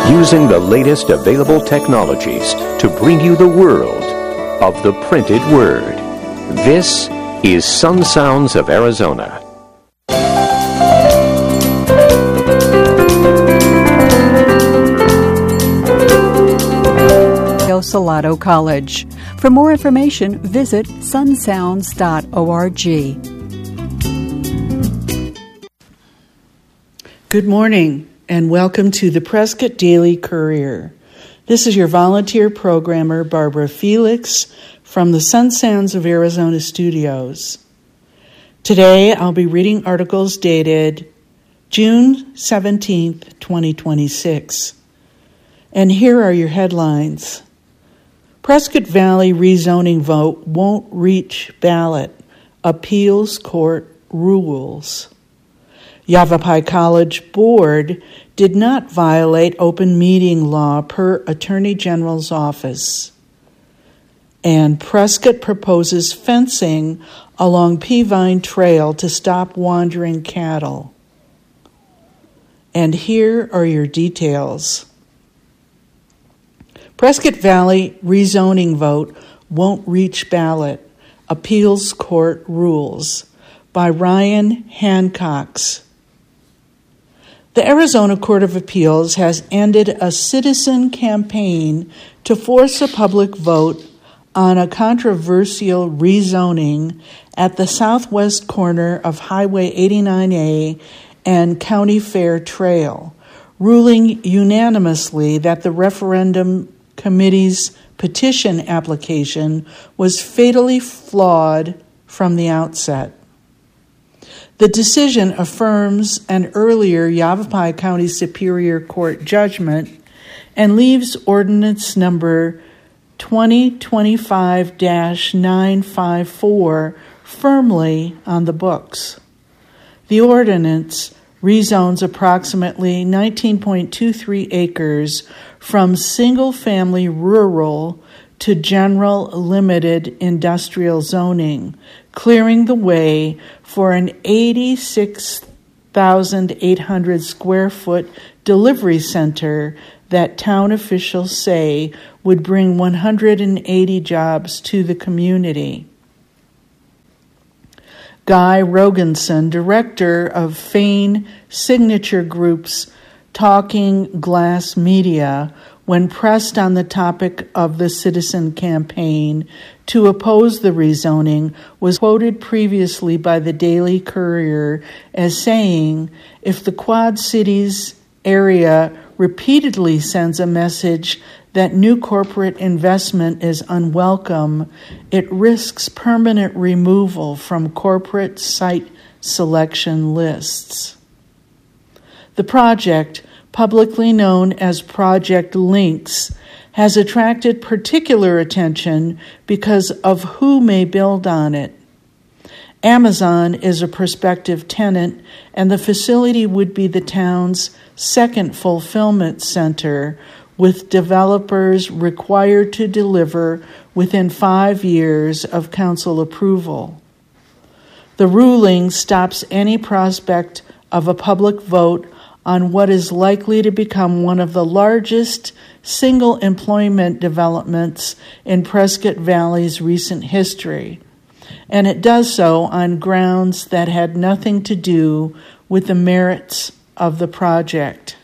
using the latest available technologies to bring you the world of the printed word. This is Sun Sounds of Arizona. Salado College. For more information, visit sunsounds.org. Good morning, and welcome to the Prescott Daily Courier. This is your volunteer programmer, Barbara Felix, from the Sun Sounds of Arizona studios. Today, I'll be reading articles dated June 17th, 2026. And here are your headlines. Prescott Valley rezoning vote won't reach ballot. Appeals court rules. Yavapai College board did not violate open meeting law per Attorney General's office. And Prescott proposes fencing along Peavine Trail to stop wandering cattle. And here are your details. Prescott Valley rezoning vote won't reach ballot. Appeals court rules by Ryan Hancox. The Arizona Court of Appeals has ended a citizen campaign to force a public vote on a controversial rezoning at the southwest corner of Highway 89A and County Fair Trail, ruling unanimously that the referendum committee's petition application was fatally flawed from the outset. The decision affirms an earlier Yavapai County Superior Court judgment and leaves ordinance number 2025-954 firmly on the books. The ordinance rezones approximately 19.23 acres from single-family rural to general limited industrial zoning, clearing the way for an 86,800 square foot delivery center that town officials say would bring 180 jobs to the community. Guy Rogenson, director of Fain Signature Group's Talking Glass Media, when pressed on the topic of the citizen campaign to oppose the rezoning, was quoted previously by the Daily Courier as saying, if the Quad Cities area repeatedly sends a message that new corporate investment is unwelcome, it risks permanent removal from corporate site selection lists. The project, publicly known as Project Links, has attracted particular attention because of who may build on it. Amazon is a prospective tenant, and the facility would be the town's second fulfillment center, with developers required to deliver within 5 years of council approval. The ruling stops any prospect of a public vote on what is likely to become one of the largest single employment developments in Prescott Valley's recent history, and it does so on grounds that had nothing to do with the merits of the project.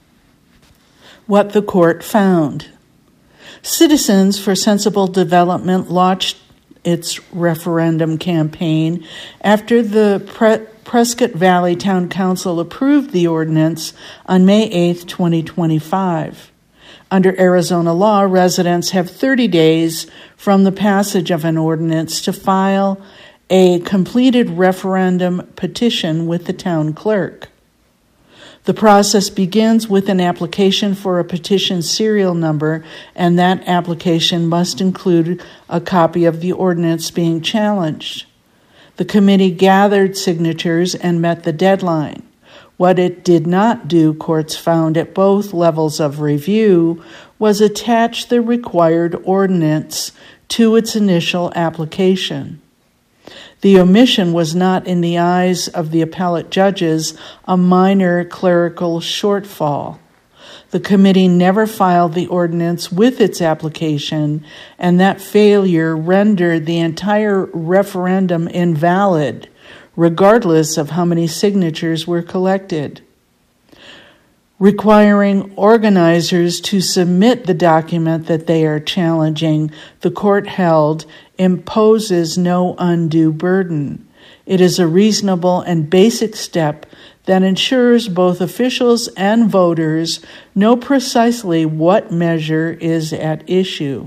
What the court found. Citizens for Sensible Development launched its referendum campaign after the Prescott Valley Town Council approved the ordinance on May 8, 2025. Under Arizona law, residents have 30 days from the passage of an ordinance to file a completed referendum petition with the town clerk. The process begins with an application for a petition serial number, and that application must include a copy of the ordinance being challenged. The committee gathered signatures and met the deadline. What it did not do, courts found at both levels of review, was attach the required ordinance to its initial application. The omission was not, in the eyes of the appellate judges, a minor clerical shortfall. The committee never filed the ordinance with its application, and that failure rendered the entire referendum invalid, regardless of how many signatures were collected. Requiring organizers to submit the document that they are challenging, the court held, imposes no undue burden. It is a reasonable and basic step that ensures both officials and voters know precisely what measure is at issue.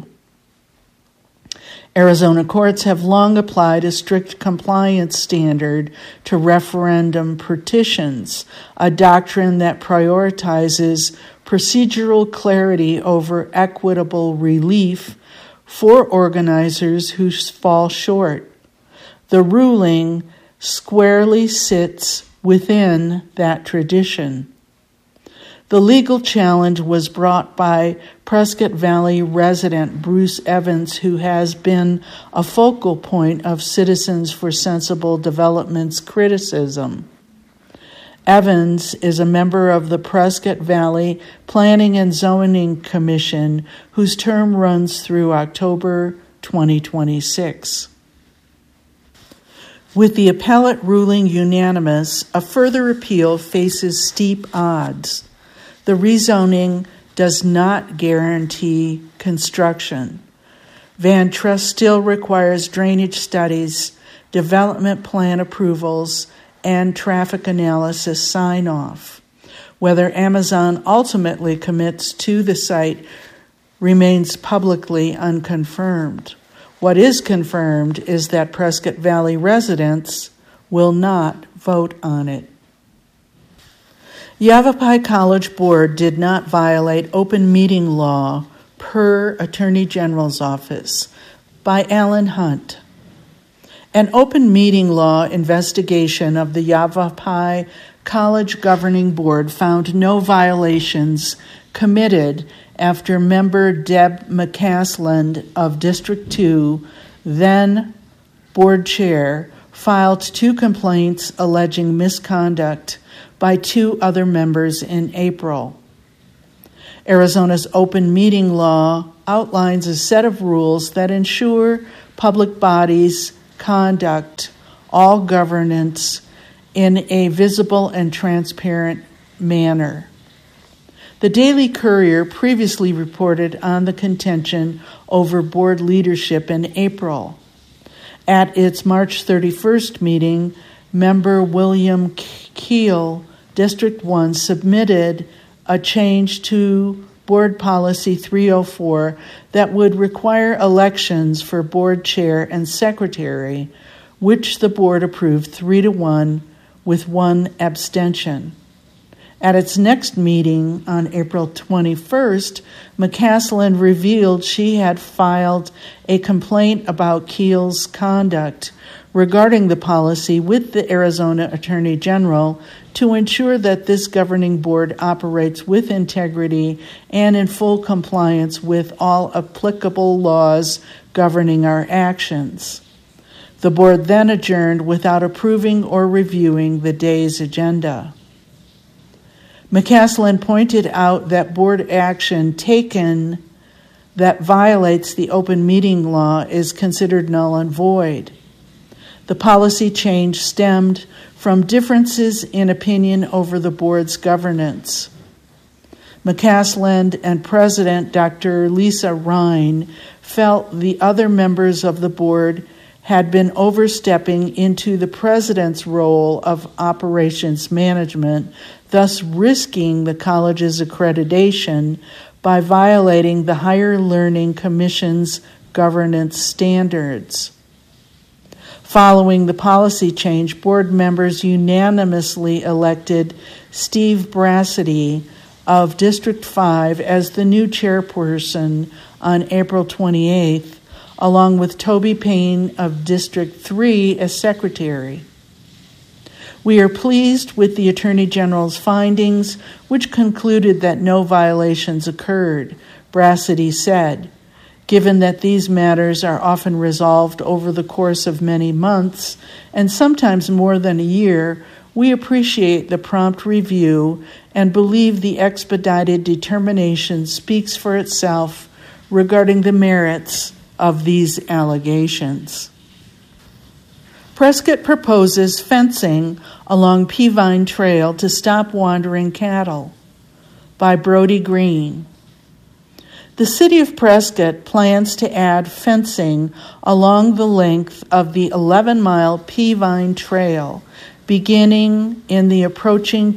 Arizona courts have long applied a strict compliance standard to referendum petitions, a doctrine that prioritizes procedural clarity over equitable relief for organizers who fall short. The ruling squarely sits within that tradition. The legal challenge was brought by Prescott Valley resident Bruce Evans, who has been a focal point of Citizens for Sensible Development's criticism. Evans is a member of the Prescott Valley Planning and Zoning Commission, whose term runs through October 2026. With the appellate ruling unanimous, a further appeal faces steep odds. The rezoning does not guarantee construction. Van Trust still requires drainage studies, development plan approvals, and traffic analysis sign-off. Whether Amazon ultimately commits to the site remains publicly unconfirmed. What is confirmed is that Prescott Valley residents will not vote on it. Yavapai College Board did not violate open meeting law per Attorney General's Office by Alan Hunt. An open meeting law investigation of the Yavapai College Governing Board found no violations committed after member Deb McCasland of District 2, then board chair, filed 2 complaints alleging misconduct by 2 other members in April. Arizona's open meeting law outlines a set of rules that ensure public bodies conduct all governance in a visible and transparent manner. The Daily Courier previously reported on the contention over board leadership in April. At its March 31st meeting, member William Keel, District 1, submitted a change to Board Policy 304 that would require elections for board chair and secretary, which the board approved 3-1 with 1 abstention. At its next meeting on April 21st, McCasland revealed she had filed a complaint about Keel's conduct regarding the policy with the Arizona Attorney General to ensure that this governing board operates with integrity and in full compliance with all applicable laws governing our actions. The board then adjourned without approving or reviewing the day's agenda. McCasland pointed out that board action taken that violates the open meeting law is considered null and void. The policy change stemmed from differences in opinion over the board's governance. McCasland and President Dr. Lisa Rhine felt the other members of the board had been overstepping into the president's role of operations management, thus risking the college's accreditation by violating the Higher Learning Commission's governance standards. Following the policy change, board members unanimously elected Steve Brassedy of District 5 as the new chairperson on April 28th, along with Toby Payne of District 3 as secretary. We are pleased with the Attorney General's findings, which concluded that no violations occurred, Brassedy said. Given that these matters are often resolved over the course of many months, and sometimes more than a year, We appreciate the prompt review and believe the expedited determination speaks for itself regarding the merits of these allegations. Prescott proposes fencing along Peavine Trail to stop wandering cattle, by Brody Green. The City of Prescott plans to add fencing along the length of the 11-mile Peavine Trail, beginning in the approaching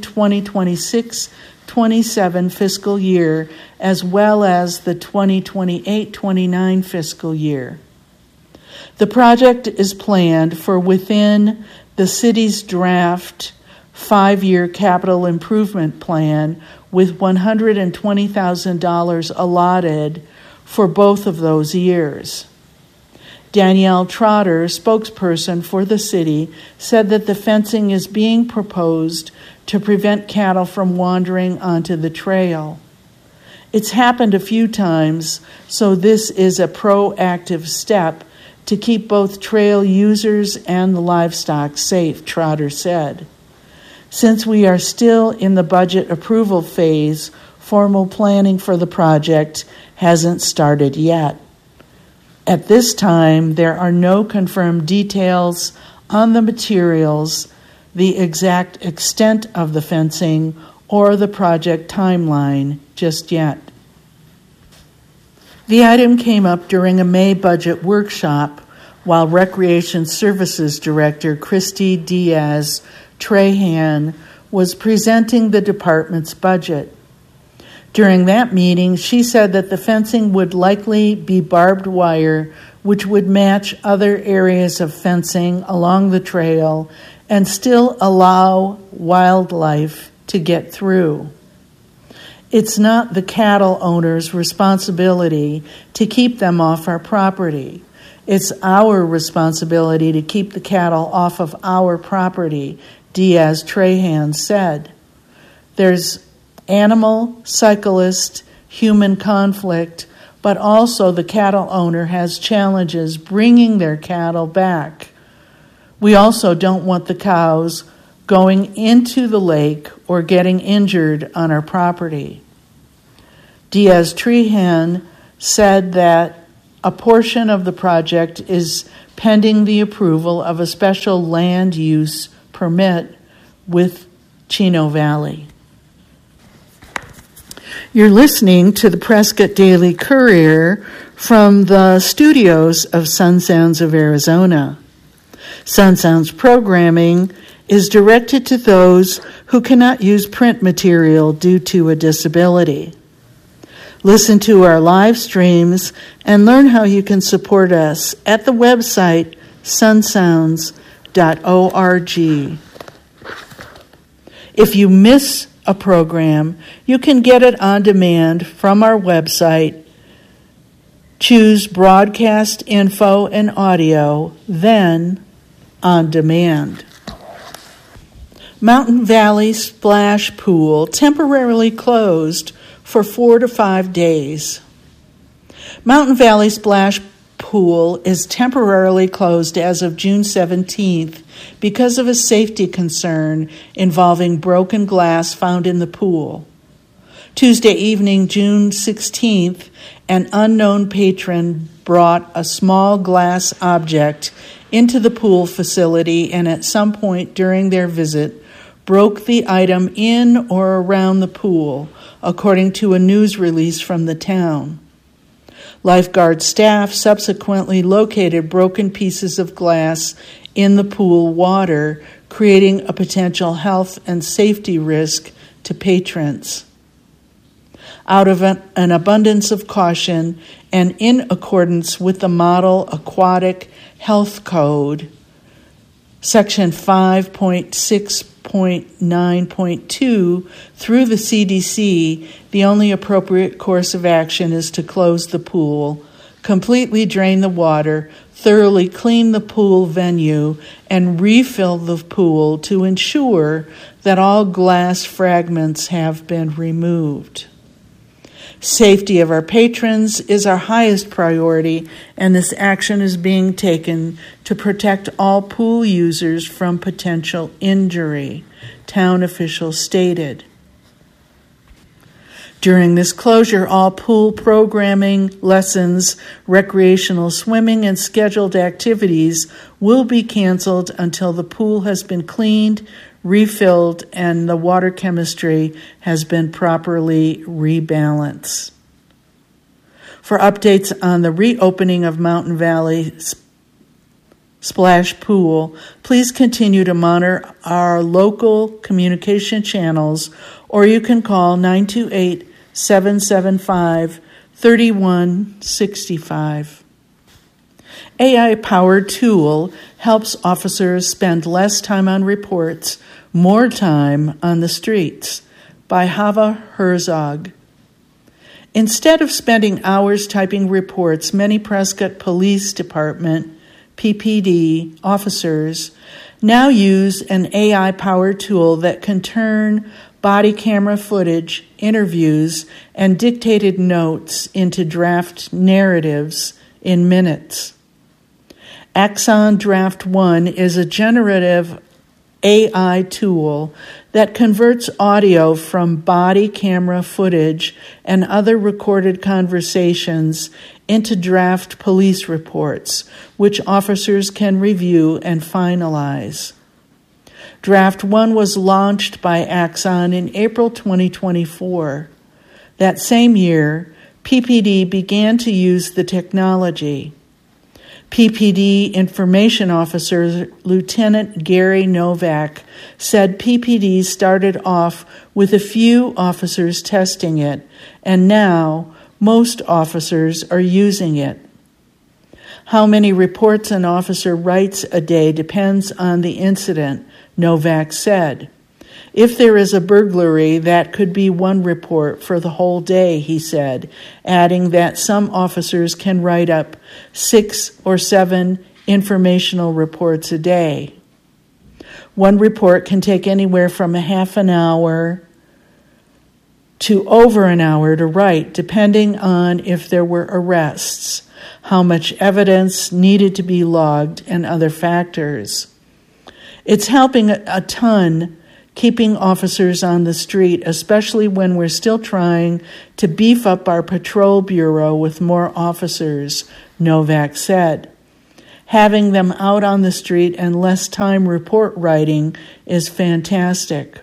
2026-27 fiscal year, as well as the 2028-29 fiscal year. The project is planned for within the city's draft 5-year capital improvement plan, with $120,000 allotted for both of those years. Danielle Trotter, spokesperson for the city, said that the fencing is being proposed to prevent cattle from wandering onto the trail. It's happened a few times, so this is a proactive step to keep both trail users and the livestock safe, Trotter said. Since we are still in the budget approval phase, formal planning for the project hasn't started yet. At this time, there are no confirmed details on the materials, the exact extent of the fencing, or the project timeline just yet. The item came up during a May budget workshop while Recreation Services Director Christy Diaz Trahan was presenting the department's budget. During that meeting, she said that the fencing would likely be barbed wire, which would match other areas of fencing along the trail and still allow wildlife to get through. It's not the cattle owner's responsibility to keep them off our property. It's our responsibility to keep the cattle off of our property, Diaz Trahan said. There's animal, cyclist, human conflict, but also the cattle owner has challenges bringing their cattle back. We also don't want the cows going into the lake or getting injured on our property. Diaz Trahan said that a portion of the project is pending the approval of a special land use permit with Chino Valley. You're listening to the Prescott Daily Courier from the studios of Sun Sounds of Arizona. Sun Sounds programming is directed to those who cannot use print material due to a disability. Listen to our live streams and learn how you can support us at the website sunsounds.org. If you miss a program, you can get it on demand from our website. Choose Broadcast Info and Audio, then On Demand. Mountain Valley Splash Pool temporarily closed for 4 to 5 days. Mountain Valley Splash Pool is temporarily closed as of June 17th because of a safety concern involving broken glass found in the pool. Tuesday evening, June 16th, an unknown patron brought a small glass object into the pool facility and at some point during their visit broke the item in or around the pool, according to a news release from the town. Lifeguard staff subsequently located broken pieces of glass in the pool water, creating a potential health and safety risk to patrons. Out of an abundance of caution and in accordance with the Model Aquatic Health Code, Section 5.6.9.2, through the CDC, the only appropriate course of action is to close the pool, completely drain the water, thoroughly clean the pool venue, and refill the pool to ensure that all glass fragments have been removed. Safety of our patrons is our highest priority, and this action is being taken to protect all pool users from potential injury, town officials stated. During this closure, all pool programming, lessons, recreational swimming, and scheduled activities will be canceled until the pool has been cleaned, refilled, and the water chemistry has been properly rebalanced. For updates on the reopening of Mountain Valley Splash Pool, please continue to monitor our local communication channels, or you can call 928-775-3165. AI-powered tool helps officers spend less time on reports, more time on the streets, by Hava Herzog. Instead of spending hours typing reports, many Prescott Police Department, PPD, officers now use an AI-powered tool that can turn body camera footage, interviews, and dictated notes into draft narratives in minutes. Axon Draft One is a generative AI tool that converts audio from body camera footage and other recorded conversations into draft police reports, which officers can review and finalize. Draft One was launched by Axon in April 2024. That same year, PPD began to use the technology. PPD Information Officer Lieutenant Gary Novak said PPD started off with a few officers testing it, and now most officers are using it. How many reports an officer writes a day depends on the incident, Novak said. If there is a burglary, that could be one report for the whole day, he said, adding that some officers can write up 6 or 7 informational reports a day. One report can take anywhere from a half an hour to over an hour to write, depending on if there were arrests, how much evidence needed to be logged, and other factors. It's helping a ton keeping officers on the street, especially when we're still trying to beef up our patrol bureau with more officers, Novak said. Having them out on the street and less time report writing is fantastic.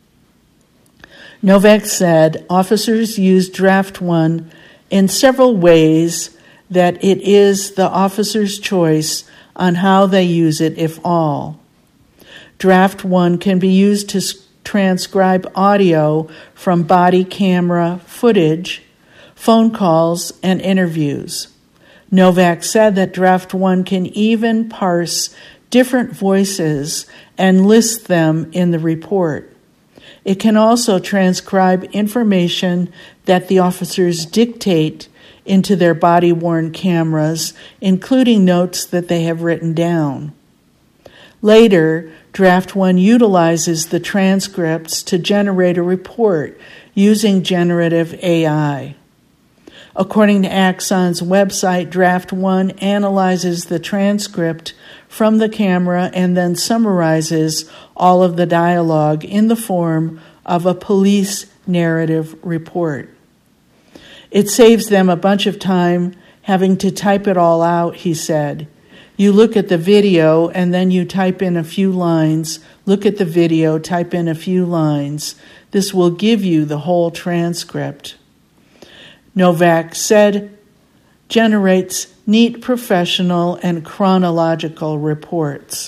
Novak said officers use Draft One in several ways, that it is the officer's choice on how they use it, if all. Draft One can be used to transcribe audio from body camera footage, phone calls, and interviews. Novak said that Draft One can even parse different voices and list them in the report. It can also transcribe information that the officers dictate into their body-worn cameras, including notes that they have written down. Later, Draft One utilizes the transcripts to generate a report using generative AI. According to Axon's website, Draft One analyzes the transcript from the camera and then summarizes all of the dialogue in the form of a police narrative report. It saves them a bunch of time having to type it all out, he said. You look at the video and then you type in a few lines. Look at the video, type in a few lines. This will give you the whole transcript. Novak said, generates neat, professional, and chronological reports.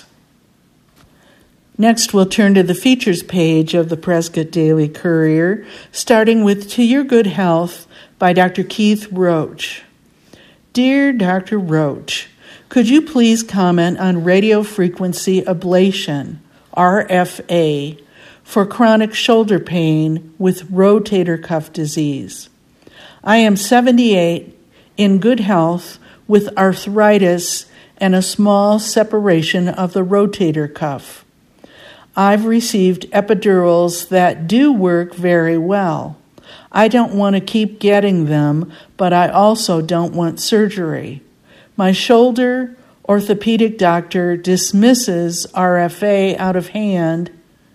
Next, we'll turn to the features page of the Prescott Daily Courier, starting with To Your Good Health by Dr. Keith Roach. Dear Dr. Roach, could you please comment on radio frequency ablation, RFA, for chronic shoulder pain with rotator cuff disease? I am 78, in good health, with arthritis and a small separation of the rotator cuff. I've received epidurals that do work very well. I don't want to keep getting them, but I also don't want surgery. My shoulder orthopedic doctor dismisses RFA out of hand,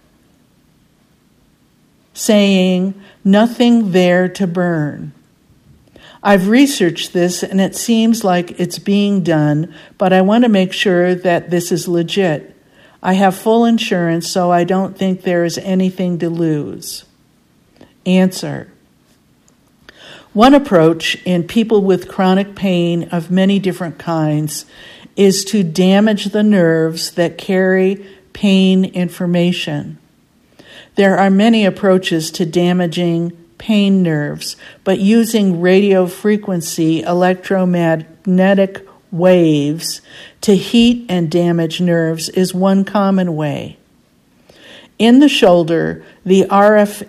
saying, nothing there to burn. I've researched this and it seems like it's being done, but I want to make sure that this is legit. I have full insurance, so I don't think there is anything to lose. Answer. One approach in people with chronic pain of many different kinds is to damage the nerves that carry pain information. There are many approaches to damaging pain nerves, but using radio frequency electromagnetic waves to heat and damage nerves is one common way. In the shoulder, the RFA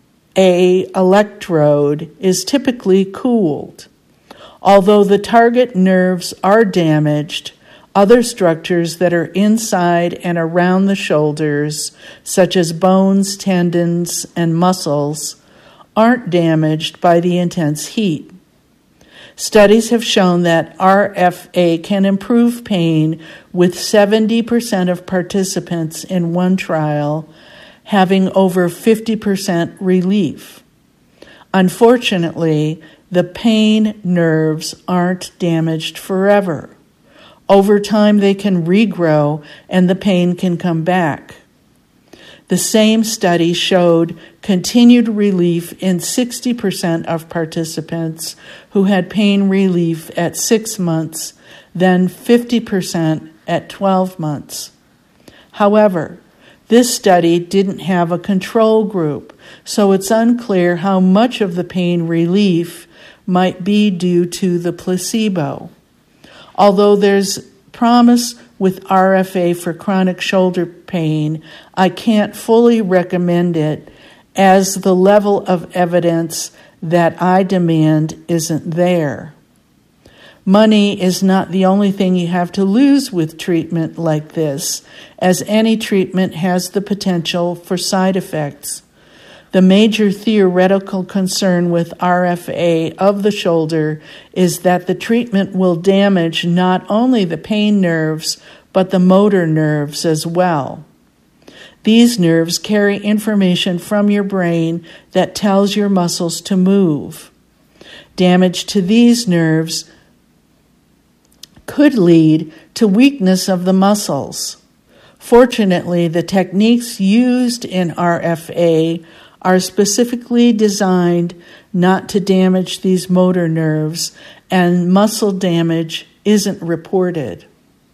electrode is typically cooled. Although the target nerves are damaged, other structures that are inside and around the shoulders, such as bones, tendons, and muscles, aren't damaged by the intense heat. Studies have shown that RFA can improve pain, with 70% of participants in one trial having over 50% relief. Unfortunately, the pain nerves aren't damaged forever. Over time, they can regrow and the pain can come back. The same study showed continued relief in 60% of participants who had pain relief at 6 months, then 50% at 12 months. However, this study didn't have a control group, so it's unclear how much of the pain relief might be due to the placebo. Although there's promise with RFA for chronic shoulder pain, I can't fully recommend it, as the level of evidence that I demand isn't there. Money is not the only thing you have to lose with treatment like this, as any treatment has the potential for side effects. The major theoretical concern with RFA of the shoulder is that the treatment will damage not only the pain nerves, but the motor nerves as well. These nerves carry information from your brain that tells your muscles to move. Damage to these nerves could lead to weakness of the muscles. Fortunately, the techniques used in RFA are specifically designed not to damage these motor nerves, and muscle damage isn't reported.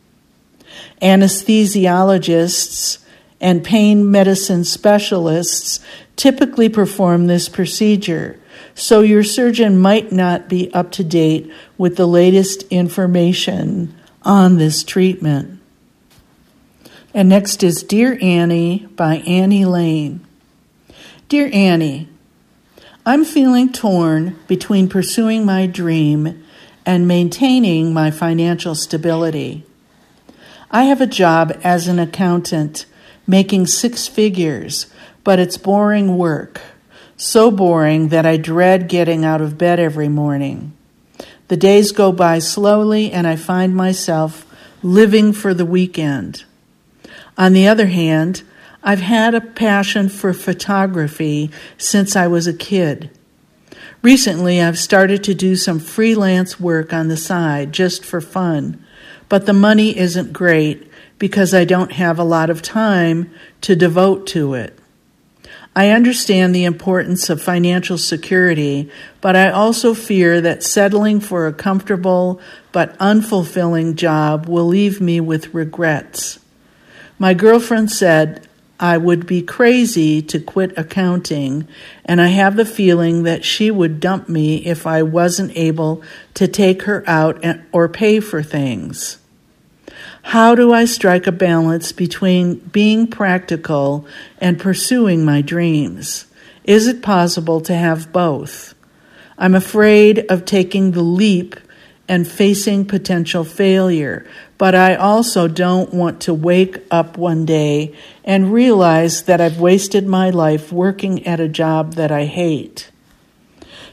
Anesthesiologists and pain medicine specialists typically perform this procedure, so your surgeon might not be up to date with the latest information on this treatment. And next is Dear Annie by Annie Lane. Dear Annie, I'm feeling torn between pursuing my dream and maintaining my financial stability. I have a job as an accountant, making 6 figures, but it's boring work. So boring that I dread getting out of bed every morning. The days go by slowly and I find myself living for the weekend. On the other hand, I've had a passion for photography since I was a kid. Recently, I've started to do some freelance work on the side just for fun, but the money isn't great because I don't have a lot of time to devote to it. I understand the importance of financial security, but I also fear that settling for a comfortable but unfulfilling job will leave me with regrets. My girlfriend said I would be crazy to quit accounting, and I have the feeling that she would dump me if I wasn't able to take her out or pay for things. How do I strike a balance between being practical and pursuing my dreams? Is it possible to have both? I'm afraid of taking the leap and facing potential failure, but I also don't want to wake up one day and realize that I've wasted my life working at a job that I hate.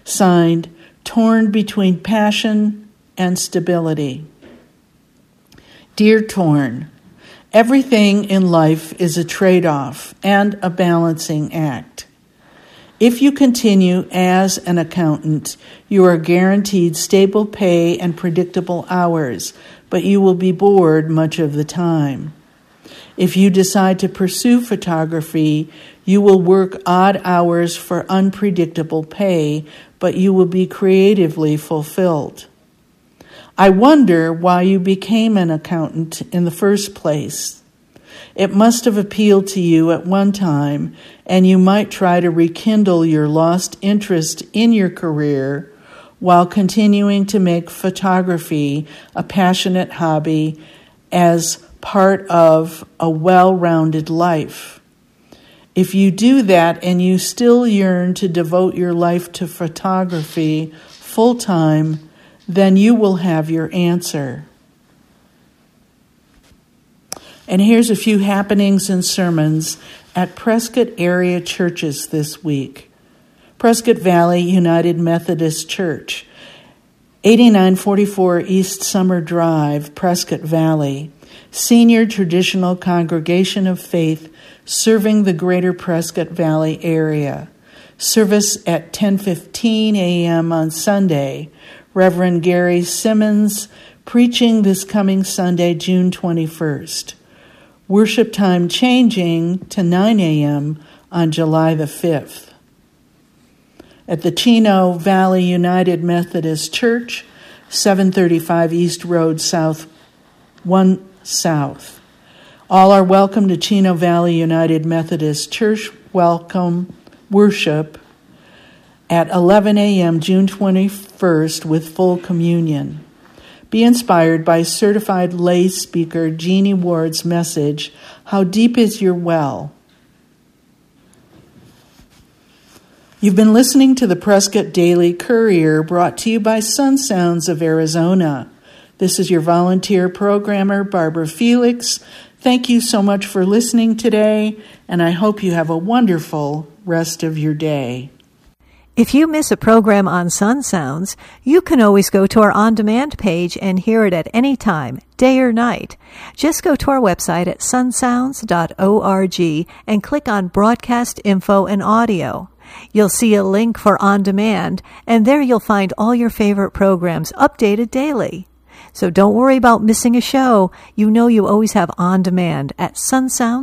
Signed, Torn Between Passion and Stability. Dear Torn, everything in life is a trade-off and a balancing act. If you continue as an accountant, you are guaranteed stable pay and predictable hours, but you will be bored much of the time. If you decide to pursue photography, you will work odd hours for unpredictable pay, but you will be creatively fulfilled. I wonder why you became an accountant in the first place. It must have appealed to you at one time, and you might try to rekindle your lost interest in your career while continuing to make photography a passionate hobby as part of a well-rounded life. If you do that and you still yearn to devote your life to photography full-time, then you will have your answer. And here's a few happenings and sermons at Prescott area churches this week. Prescott Valley United Methodist Church, 8944 East Summer Drive, Prescott Valley, Senior Traditional Congregation of Faith serving the greater Prescott Valley area. Service at 10:15 a.m. on Sunday. Reverend Gary Simmons preaching this coming Sunday, June 21st. Worship time changing to 9 a.m. on July the 5th. At the Chino Valley United Methodist Church, 735 East Road South, 1 South. All are welcome to Chino Valley United Methodist Church Welcome Worship at 11 a.m. June 21st with full communion. Be inspired by certified lay speaker Jeannie Ward's message, How Deep Is Your Well? You've been listening to the Prescott Daily Courier, brought to you by Sun Sounds of Arizona. This is your volunteer programmer, Barbara Felix. Thank you so much for listening today, and I hope you have a wonderful rest of your day. If you miss a program on Sun Sounds, you can always go to our on-demand page and hear it at any time, day or night. Just go to our website at sunsounds.org and click on Broadcast Info and Audio. You'll see a link for On Demand, and there you'll find all your favorite programs updated daily. So don't worry about missing a show. You know you always have On Demand at sunsounds.org.